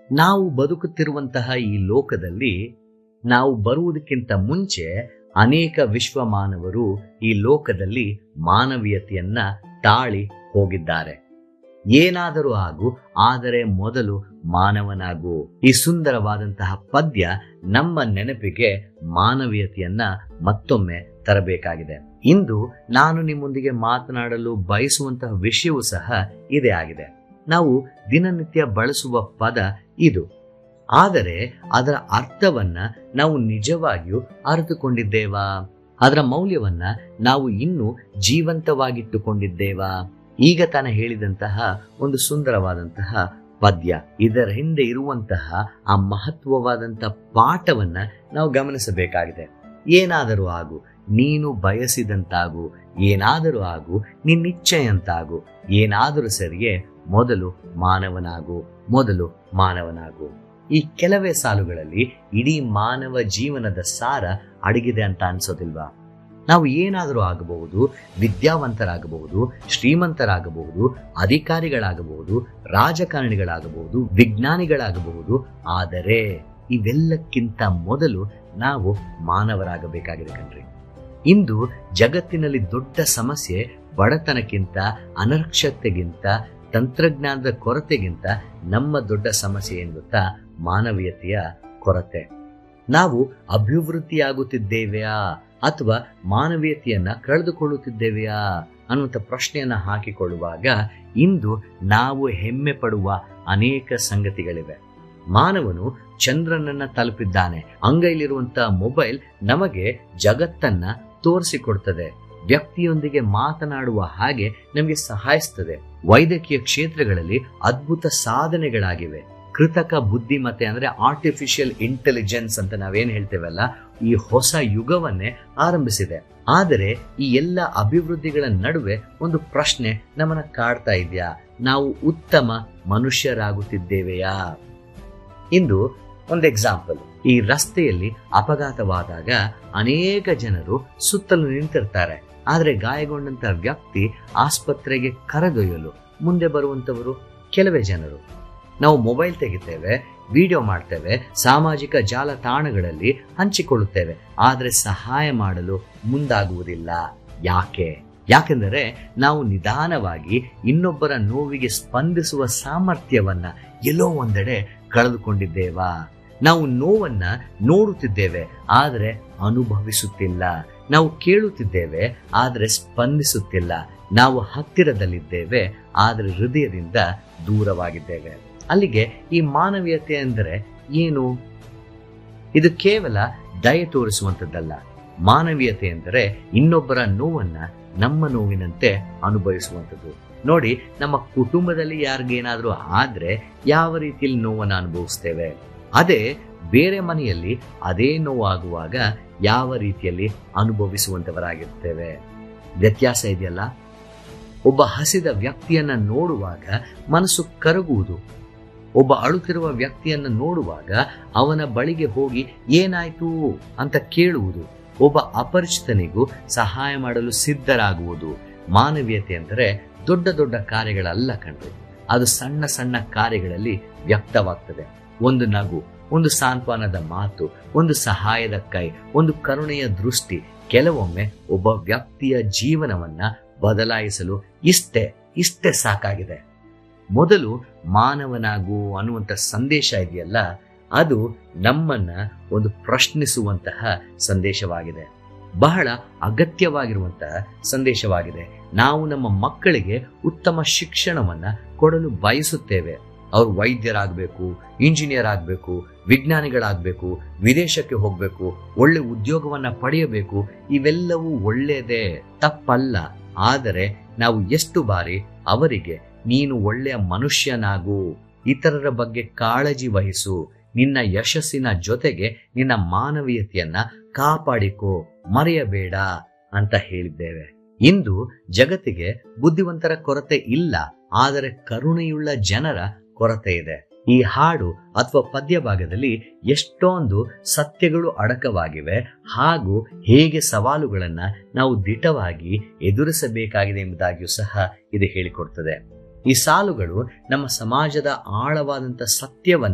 ನಾವು ಬದುಕುತ್ತಿರುವಂತಹ ಈ ಲೋಕದಲ್ಲಿ ನಾವು ಬರುವುದಕ್ಕಿಂತ ಮುಂಚೆ ಅನೇಕ ವಿಶ್ವ ಮಾನವರು ಈ ಲೋಕದಲ್ಲಿ ಮಾನವೀಯತೆಯನ್ನ ತಾಳಿ ಹೋಗಿದ್ದಾರೆ. ಏನಾದರೂ ಆಗು, ಆದರೆ ಮೊದಲು ಮಾನವನಾಗು. ಈ ಸುಂದರವಾದಂತಹ ಪದ್ಯ ನಮ್ಮ ನೆನಪಿಗೆ ಮಾನವೀಯತೆಯನ್ನ ಮತ್ತೊಮ್ಮೆ ತರಬೇಕಾಗಿದೆ. ಇಂದು ನಾನು ನಿಮ್ಮೊಂದಿಗೆ ಮಾತನಾಡಲು ಬಯಸುವಂತಹ ವಿಷಯವೂ ಸಹ ಇದೇ ಆಗಿದೆ. ನಾವು ದಿನನಿತ್ಯ ಬಳಸುವ ಪದ ಇದು, ಆದರೆ ಅದರ ಅರ್ಥವನ್ನ ನಾವು ನಿಜವಾಗಿಯೂ ಅರಿತುಕೊಂಡಿದ್ದೇವಾ? ಅದರ ಮೌಲ್ಯವನ್ನ ನಾವು ಇನ್ನೂ ಜೀವಂತವಾಗಿಟ್ಟುಕೊಂಡಿದ್ದೇವಾ? ಈಗ ತಾನೇ ಹೇಳಿದಂತಹ ಒಂದು ಸುಂದರವಾದಂತಹ ಪದ್ಯ, ಇದರ ಹಿಂದೆ ಇರುವಂತಹ ಆ ಮಹತ್ವವಾದಂತಹ ಪಾಠವನ್ನ ನಾವು ಗಮನಿಸಬೇಕಾಗಿದೆ. ಏನಾದರೂ ಆಗು, ನೀನು ಬಯಸಿದಂತಾಗು, ಏನಾದರೂ ಆಗು, ನಿನ್ನಿಚ್ಛೆಯಂತಾಗು, ಏನಾದರೂ ಸರಿಯೇ, ಮೊದಲು ಮಾನವನಾಗು, ಮೊದಲು ಮಾನವನಾಗು. ಈ ಕೆಲವೇ ಸಾಲುಗಳಲ್ಲಿ ಇಡೀ ಮಾನವ ಜೀವನದ ಸಾರ ಅಡಗಿದೆ ಅಂತ ಅನ್ಸೋದಿಲ್ವಾ? ನಾವು ಏನಾದರೂ ಆಗಬಹುದು, ವಿದ್ಯಾವಂತರಾಗಬಹುದು, ಶ್ರೀಮಂತರಾಗಬಹುದು, ಅಧಿಕಾರಿಗಳಾಗಬಹುದು, ರಾಜಕಾರಣಿಗಳಾಗಬಹುದು, ವಿಜ್ಞಾನಿಗಳಾಗಬಹುದು, ಆದರೆ ಇವೆಲ್ಲಕ್ಕಿಂತ ಮೊದಲು ನಾವು ಮಾನವರಾಗಬೇಕಾಗಿದೆ ಕಣ್ರಿ. ಇಂದು ಜಗತ್ತಿನಲ್ಲಿ ದೊಡ್ಡ ಸಮಸ್ಯೆ ಬಡತನಕ್ಕಿಂತ, ಅನಕ್ಷತೆಗಿಂತ, ತಂತ್ರಜ್ಞಾನದ ಕೊರತೆಗಿಂತ ನಮ್ಮ ದೊಡ್ಡ ಸಮಸ್ಯೆ ಏನು ಗೊತ್ತಾ? ಮಾನವೀಯತೆಯ ಕೊರತೆ. ನಾವು ಅಭಿವೃದ್ಧಿಯಾಗುತ್ತಿದ್ದೇವೆಯಾ ಅಥವಾ ಮಾನವೀಯತೆಯನ್ನ ಕಳೆದುಕೊಳ್ಳುತ್ತಿದ್ದೇವೆಯಾ ಅನ್ನುವಂಥ ಪ್ರಶ್ನೆಯನ್ನ ಹಾಕಿಕೊಳ್ಳುವಾಗ ಇಂದು ನಾವು ಹೆಮ್ಮೆ ಪಡುವ ಅನೇಕ ಸಂಗತಿಗಳಿವೆ. ಮಾನವನು ಚಂದ್ರನನ್ನ ತಲುಪಿದ್ದಾನೆ. ಅಂಗೈಲಿರುವಂತಹ ಮೊಬೈಲ್ ನಮಗೆ ಜಗತ್ತನ್ನ ತೋರಿಸಿಕೊಡ್ತದೆ, ವ್ಯಕ್ತಿಯೊಂದಿಗೆ ಮಾತನಾಡುವ ಹಾಗೆ ನಮಗೆ ಸಹಾಯಿಸ್ತದೆ. ವೈದ್ಯಕೀಯ ಕ್ಷೇತ್ರಗಳಲ್ಲಿ ಅದ್ಭುತ ಸಾಧನೆಗಳಾಗಿವೆ. ಕೃತಕ ಬುದ್ಧಿಮತ್ತೆ ಅಂದ್ರೆ ಆರ್ಟಿಫಿಷಿಯಲ್ ಇಂಟೆಲಿಜೆನ್ಸ್ ಅಂತ ನಾವೇನ್ ಹೇಳ್ತೇವಲ್ಲ, ಈ ಹೊಸ ಯುಗವನ್ನೇ ಆರಂಭಿಸಿದೆ. ಆದರೆ ಈ ಎಲ್ಲ ಅಭಿವೃದ್ಧಿಗಳ ನಡುವೆ ಒಂದು ಪ್ರಶ್ನೆ ನಮ್ಮನ್ನ ಕಾಡ್ತಾ ಇದೆಯಾ? ನಾವು ಉತ್ತಮ ಮನುಷ್ಯರಾಗುತ್ತಿದ್ದೇವೆಯಾ? ಇಂದು ಒಂದು ಎಕ್ಸಾಂಪಲ್, ಈ ರಸ್ತೆಯಲ್ಲಿ ಅಪಘಾತವಾದಾಗ ಅನೇಕ ಜನರು ಸುತ್ತಲೂ ನಿಂತಿರ್ತಾರೆ. ಆದರೆ ಗಾಯಗೊಂಡಂತಹ ವ್ಯಕ್ತಿ ಆಸ್ಪತ್ರೆಗೆ ಕರೆದೊಯ್ಯಲು ಮುಂದೆ ಬರುವಂತವರು ಕೆಲವೇ ಜನರು. ನಾವು ಮೊಬೈಲ್ ತೆಗಿತೇವೆ, ವಿಡಿಯೋ ಮಾಡ್ತೇವೆ, ಸಾಮಾಜಿಕ ಜಾಲತಾಣಗಳಲ್ಲಿ ಹಂಚಿಕೊಳ್ಳುತ್ತೇವೆ, ಆದರೆ ಸಹಾಯ ಮಾಡಲು ಮುಂದಾಗುವುದಿಲ್ಲ. ಯಾಕೆಂದರೆ ನಾವು ನಿಧಾನವಾಗಿ ಇನ್ನೊಬ್ಬರ ನೋವಿಗೆ ಸ್ಪಂದಿಸುವ ಸಾಮರ್ಥ್ಯವನ್ನ ಎಲ್ಲೋ ಒಂದೆಡೆ ಕಳೆದುಕೊಂಡಿದ್ದೇವಾ? ನಾವು ನೋವನ್ನ ನೋಡುತ್ತಿದ್ದೇವೆ, ಆದರೆ ಅನುಭವಿಸುತ್ತಿಲ್ಲ. ನಾವು ಕೇಳುತ್ತಿದ್ದೇವೆ, ಆದರೆ ಸ್ಪಂದಿಸುತ್ತಿಲ್ಲ. ನಾವು ಹತ್ತಿರದಲ್ಲಿದ್ದೇವೆ, ಆದರೆ ಹೃದಯದಿಂದ ದೂರವಾಗಿದ್ದೇವೆ. ಅಲ್ಲಿಗೆ ಈ ಮಾನವೀಯತೆ ಅಂದರೆ ಏನು? ಇದು ಕೇವಲ ದಯೆ ತೋರಿಸುವಂಥದ್ದಲ್ಲ. ಮಾನವೀಯತೆ ಎಂದರೆ ಇನ್ನೊಬ್ಬರ ನೋವನ್ನ ನಮ್ಮ ನೋವಿನಂತೆ ಅನುಭವಿಸುವಂಥದ್ದು. ನೋಡಿ, ನಮ್ಮ ಕುಟುಂಬದಲ್ಲಿ ಯಾರಿಗೇನಾದ್ರೂ ಆದ್ರೆ ಯಾವ ರೀತಿಯಲ್ಲಿ ನೋವನ್ನು ಅನುಭವಿಸ್ತೇವೆ, ಅದೇ ಬೇರೆ ಮನೆಯಲ್ಲಿ ಅದೇ ನೋವಾಗುವಾಗ ಯಾವ ರೀತಿಯಲ್ಲಿ ಅನುಭವಿಸುವಂತವರಾಗಿರ್ತೇವೆ. ವ್ಯತ್ಯಾಸ ಇದೆಯಲ್ಲ. ಒಬ್ಬ ಹಸಿದ ವ್ಯಕ್ತಿಯನ್ನ ನೋಡುವಾಗ ಮನಸ್ಸು ಕರಗುವುದು. ಒಬ್ಬ ಅಳುತ್ತಿರುವ ವ್ಯಕ್ತಿಯನ್ನ ನೋಡುವಾಗ ಅವನ ಬಳಿಗೆ ಹೋಗಿ ಏನಾಯ್ತು ಅಂತ ಕೇಳುವುದು. ಒಬ್ಬ ಅಪರಿಚಿತನಿಗೂ ಸಹಾಯ ಮಾಡಲು ಸಿದ್ಧರಾಗುವುದು. ಮಾನವೀಯತೆ ಅಂದರೆ ದೊಡ್ಡ ದೊಡ್ಡ ಕಾರ್ಯಗಳಲ್ಲ ಕಣ್ರಿ, ಅದು ಸಣ್ಣ ಸಣ್ಣ ಕಾರ್ಯಗಳಲ್ಲಿ ವ್ಯಕ್ತವಾಗ್ತದೆ. ಒಂದು ನಗು, ಒಂದು ಸಾಂತ್ವನದ ಮಾತು, ಒಂದು ಸಹಾಯದ ಕೈ, ಒಂದು ಕರುಣೆಯ ದೃಷ್ಟಿ ಕೆಲವೊಮ್ಮೆ ಒಬ್ಬ ವ್ಯಕ್ತಿಯ ಜೀವನವನ್ನ ಬದಲಾಯಿಸಲು ಇಷ್ಟೇ ಸಾಕಾಗಿದೆ. ಮೊದಲು ಮಾನವನಾಗು ಅನ್ನುವಂಥ ಸಂದೇಶ ಇದೆಯಲ್ಲ, ಅದು ನಮ್ಮನ್ನ ಒಂದು ಪ್ರಶ್ನಿಸುವಂತಹ ಸಂದೇಶವಾಗಿದೆ. ಬಹಳ ಅಗತ್ಯವಾಗಿರುವಂತಹ ಸಂದೇಶವಾಗಿದೆ. ನಾವು ನಮ್ಮ ಮಕ್ಕಳಿಗೆ ಉತ್ತಮ ಶಿಕ್ಷಣವನ್ನ ಕೊಡಲು ಬಯಸುತ್ತೇವೆ. ಅವರು ವೈದ್ಯರಾಗಬೇಕು, ಇಂಜಿನಿಯರ್ ಆಗಬೇಕು, ವಿಜ್ಞಾನಿಗಳಾಗಬೇಕು, ವಿದೇಶಕ್ಕೆ ಹೋಗಬೇಕು, ಒಳ್ಳೆ ಉದ್ಯೋಗವನ್ನ ಪಡೆಯಬೇಕು. ಇವೆಲ್ಲವೂ ಒಳ್ಳೆಯದೇ, ತಪ್ಪಲ್ಲ. ಆದರೆ ನಾವು ಎಷ್ಟು ಬಾರಿ ಅವರಿಗೆ ನೀನು ಒಳ್ಳೆಯ ಮನುಷ್ಯನಾಗು, ಇತರರ ಬಗ್ಗೆ ಕಾಳಜಿ ವಹಿಸು, ನಿನ್ನ ಯಶಸ್ಸಿನ ಜೊತೆಗೆ ನಿನ್ನ ಮಾನವೀಯತೆಯನ್ನ ಕಾಪಾಡಿಕೋ, ಮರೆಯಬೇಡ ಅಂತ ಹೇಳಿದ್ದೇವೆ. ಇಂದು ಜಗತ್ತಿಗೆ ಬುದ್ಧಿವಂತರ ಕೊರತೆ ಇಲ್ಲ, ಆದರೆ ಕರುಣೆಯುಳ್ಳ ಜನರ ಕೊರತೆ ಇದೆ. ಈ ಹಾಡು ಅಥವಾ ಪದ್ಯ ಭಾಗದಲ್ಲಿ ಎಷ್ಟೊಂದು ಸತ್ಯಗಳು ಅಡಕವಾಗಿವೆ, ಹಾಗೂ ಹೇಗೆ ಸವಾಲುಗಳನ್ನ ನಾವು ದಿಟವಾಗಿ ಎದುರಿಸಬೇಕಾಗಿದೆ ಎಂಬುದಾಗಿಯೂ ಸಹ ಇದು ಹೇಳಿಕೊಡ್ತದೆ. ಈ ಸಾಲುಗಳು ನಮ್ಮ ಸಮಾಜದ ಆಳವಾದಂಥ ಸತ್ಯವನ್ನ